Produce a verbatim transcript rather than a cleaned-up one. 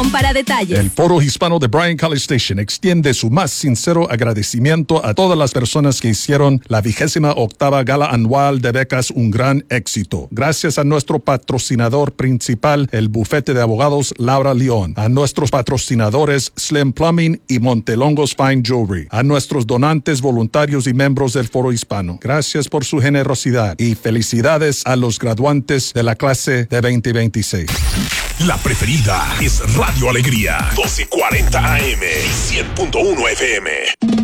información para detalles. El Foro Hispano de Bryan College Station extiende su más sincero agradecimiento a todas las personas que hicieron la vigésima octava gala anual de becas un gran éxito. Gracias a nuestro patrocinador principal, el bufete de abogados Laura León, a nuestros patrocinadores Slim Plumbing y Montelongos Fine Jewelry, a nuestros donantes voluntarios y miembros del Foro Hispano. Gracias por su generosidad y felicidades a los graduantes de la clase de veinte veintiséis. La preferida es Radio Alegría, doce cuarenta A M y cien punto uno F M.